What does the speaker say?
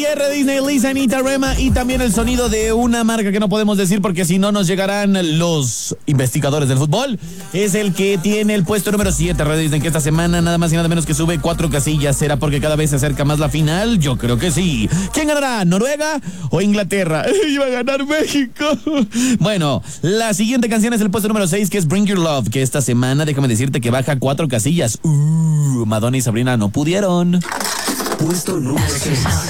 R. Disney, Lisa, Anita, Rema y también el sonido de una marca que no podemos decir porque si no nos llegarán los investigadores del fútbol. Es el que tiene el puesto número 7, Radio Disney, que esta semana nada más y nada menos que sube 4 casillas. ¿Será porque cada vez se acerca más la final? Yo creo que sí. ¿Quién ganará? ¿Noruega o Inglaterra? Iba a ganar México. Bueno, la siguiente canción es el puesto número 6, que es Bring Your Love, que esta semana déjame decirte que baja 4 casillas. Madonna y Sabrina no pudieron. Puesto número 6.